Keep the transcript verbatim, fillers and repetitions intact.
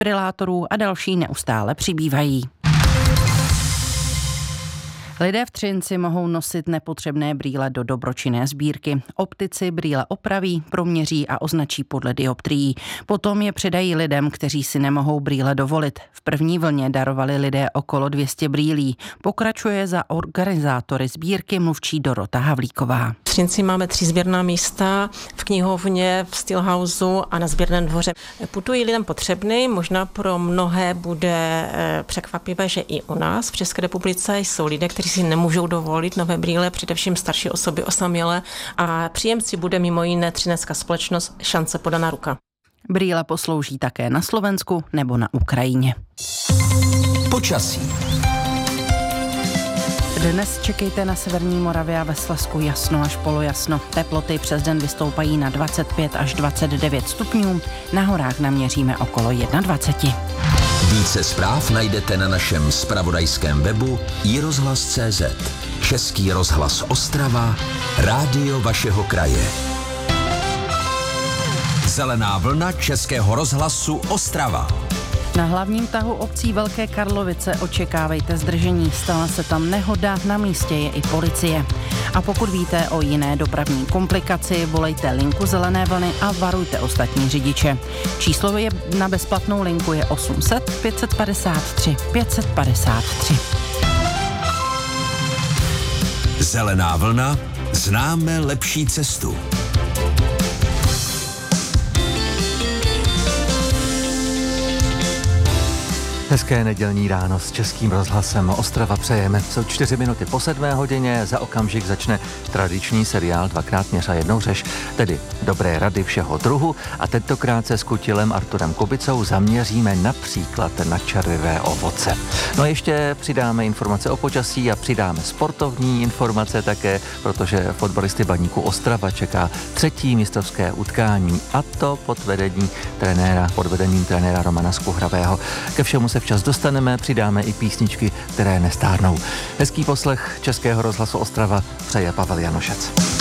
defibrilátorů a další neustále přibývají. Lidé v Třinci mohou nosit nepotřebné brýle do dobročinné sbírky. Optici brýle opraví, proměří a označí podle dioptrií. Potom je předají lidem, kteří si nemohou brýle dovolit. V první vlně darovali lidé okolo dvě stě brýlí. Pokračuje za organizátory sbírky mluvčí Dorota Havlíková. V Třinci máme tři sběrná místa, v knihovně, v Stillhouseu a na sběrném dvoře. Putují lidem potřebný, možná pro mnohé bude překvapivé, že i u nás v České republice jsou lidé, kteří si nemůžou dovolit nové brýle, především starší osoby osamělé, a příjemci bude mimo jiné třinecká společnost Šance podaná ruka. Brýle poslouží také na Slovensku nebo na Ukrajině. Počasí. Dnes čekejte na severní Moravě a ve Slezsku jasno až polojasno. Teploty přes den vystoupají na dvacet pět až dvacet devět stupňů, na horách naměříme okolo dvacet jedna. Více zpráv najdete na našem zpravodajském webu i rozhlas tečka cé zet. Český rozhlas Ostrava, rádio vašeho kraje. Zelená vlna Českého rozhlasu Ostrava. Na hlavním tahu obcí Velké Karlovice očekávejte zdržení. Stala se tam nehoda, na místě je i policie. A pokud víte o jiné dopravní komplikaci, volejte linku Zelené vlny a varujte ostatní řidiče. Číslo je na bezplatnou linku je osm set pět padesát tři pět padesát tři. Zelená vlna, známe lepší cestu. Hezké nedělní ráno s Českým rozhlasem Ostrava přejeme. Jsou čtyři minuty po sedmé hodině, za okamžik začne tradiční seriál Dvakrát měř a jednou řeš, tedy dobré rady všeho druhu, a tentokrát se s kutilem Arturem Kubicou zaměříme například na červivé ovoce. No a ještě přidáme informace o počasí a přidáme sportovní informace také, protože fotbalisty Baníku Ostrava čeká třetí mistrovské utkání, a to pod vedením trenéra, pod vedením trenéra Romana Skuhravého. Ke všemu se včas dostaneme, přidáme i písničky, které nestárnou. Hezký poslech Českého rozhlasu Ostrava přeje Pavel Janošec.